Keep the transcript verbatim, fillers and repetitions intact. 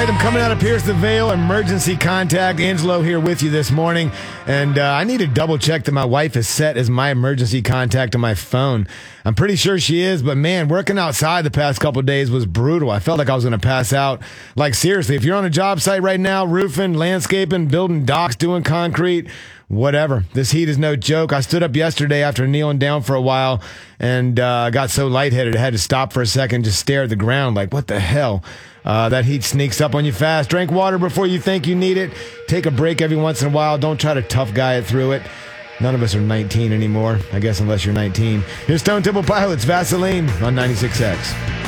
right, I'm coming out of Pierce the Veil, emergency contact. Angelo here with you this morning, and uh, I need to double check that my wife is set as my emergency contact on my phone. I'm pretty sure she is, but man, working outside the past couple of days was brutal. I felt like I was going to pass out. Like seriously, if you're on a job site right now, roofing, landscaping, building docks, doing concrete, whatever. This heat is no joke. I stood up yesterday after kneeling down for a while and uh, got so lightheaded I had to stop for a second, just stare at the ground like, what the hell? Uh, that heat sneaks up on you fast. Drink water before you think you need it. Take a break every once in a while. Don't try to tough guy it through it. None of us are nineteen anymore, I guess, unless you're nineteen. Here's Stone Temple Pilots, Vaseline on ninety-six X.